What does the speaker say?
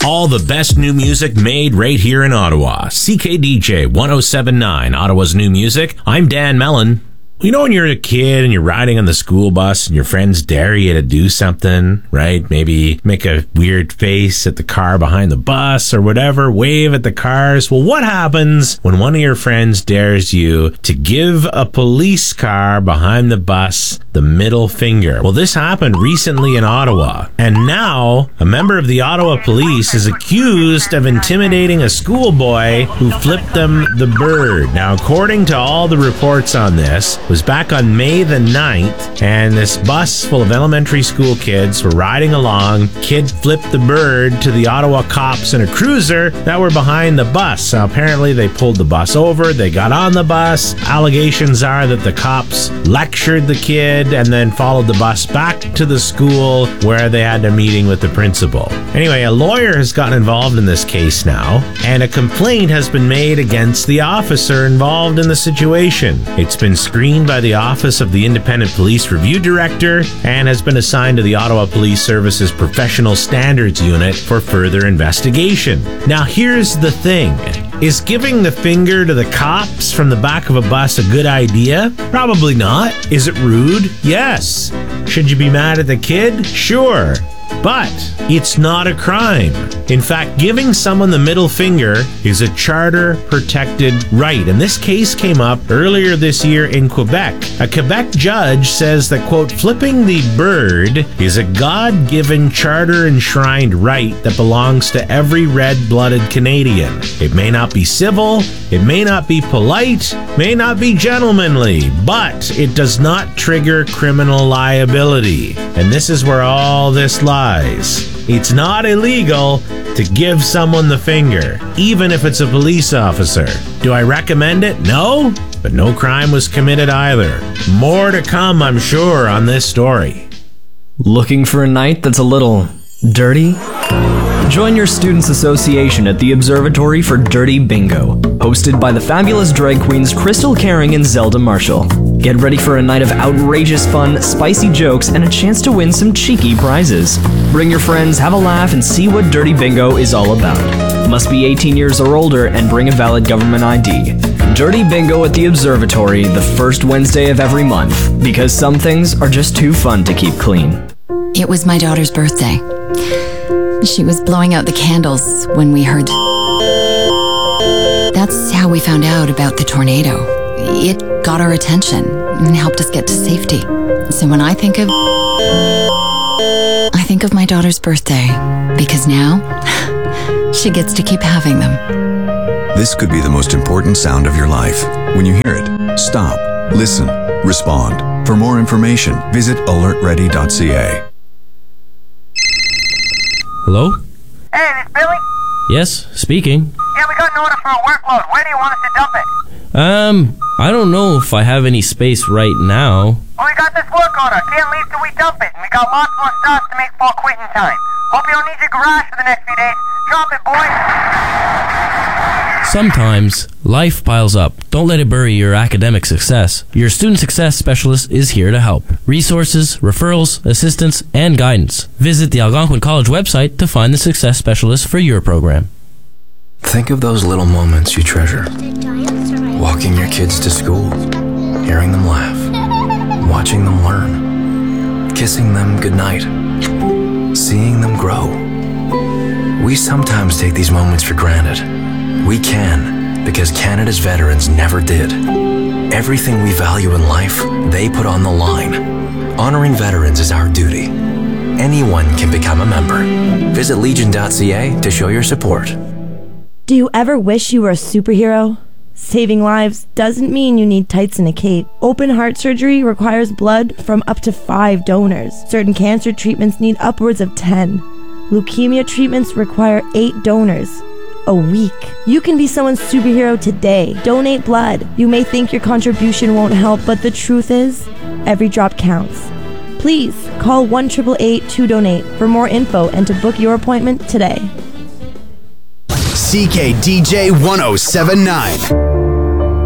All the best new music made right here in Ottawa. CKDJ 1079, Ottawa's new music. I'm Dan Mellon. You know when you're a kid and you're riding on the school bus and your friends dare you to do something, right? Maybe make a weird face at the car behind the bus or whatever, wave at the cars. Well, what happens when one of your friends dares you to give a police car behind the bus the middle finger? Well, this happened recently in Ottawa. And now a member of the Ottawa Police is accused of intimidating a schoolboy who flipped them the bird. Now, according to all the reports on this, was back on May the 9th, and this bus full of elementary school kids were riding along. Kid flipped the bird to the Ottawa cops in a cruiser that were behind the bus. Now, apparently they pulled the bus over, they got on the bus. Allegations are that the cops lectured the kid and then followed the bus back to the school where they had a meeting with the principal. Anyway, a lawyer has gotten involved in this case now, and a complaint has been made against the officer involved in the situation. It's been screened by the Office of the Independent Police Review Director and has been assigned to the Ottawa Police Service's Professional Standards Unit for further investigation. Now, here's the thing. Is giving the finger to the cops from the back of a bus a good idea? Probably not. Is it rude? Yes. Should you be mad at the kid? Sure. But it's not a crime. In fact, giving someone the middle finger is a charter-protected right. And this case came up earlier this year in Quebec. A Quebec judge says that, quote, flipping the bird is a God-given charter-enshrined right that belongs to every red-blooded Canadian. It may not be civil, it may not be polite, may not be gentlemanly, but it does not trigger criminal liability. And this is where all this lies. It's not illegal to give someone the finger, even if it's a police officer. Do I recommend it? No, but no crime was committed either. More to come, I'm sure, on this story. Looking for a night that's a little dirty? Join your Students' Association at the Observatory for Dirty Bingo, hosted by the fabulous drag queens Crystal Caring and Zelda Marshall. Get ready for a night of outrageous fun, spicy jokes, and a chance to win some cheeky prizes. Bring your friends, have a laugh, and see what Dirty Bingo is all about. Must be 18 years or older and bring a valid government ID. Dirty Bingo at the Observatory, the first Wednesday of every month, because some things are just too fun to keep clean. It was my daughter's birthday. She was blowing out the candles when we heard. That's how we found out about the tornado. It got our attention and helped us get to safety. So when I think of my daughter's birthday, because now she gets to keep having them. This could be the most important sound of your life. When you hear it, stop, listen, respond. For more information, visit alertready.ca. Hello? Hey, this Billy? Yes, speaking. Yeah, we got an order for a workload. Where do you want us to dump it? I don't know if I have any space right now. Well, we got this work order. Can't leave till we dump it. And we got lots more stuff to make for quitting time. Hope you don't need your garage for the next few days. Drop it, boys. Sometimes life piles up. Don't let it bury your academic success. Your student success specialist is here to help. Resources, referrals, assistance, and guidance. Visit the Algonquin College website to find the success specialist for your program. Think of those little moments you treasure. Walking your kids to school, hearing them laugh, watching them learn, kissing them goodnight, seeing them grow. We sometimes take these moments for granted. We can, because Canada's veterans never did. Everything we value in life, they put on the line. Honoring veterans is our duty. Anyone can become a member. Visit legion.ca to show your support. Do you ever wish you were a superhero? Saving lives doesn't mean you need tights and a cape. Open heart surgery requires blood from up to 5 donors. Certain cancer treatments need upwards of 10. Leukemia treatments require 8 donors a week. You can be someone's superhero today. Donate blood. You may think your contribution won't help, but the truth is, every drop counts. Please call 1-888-2-DONATE for more info and to book your appointment today. CKDJ 1079.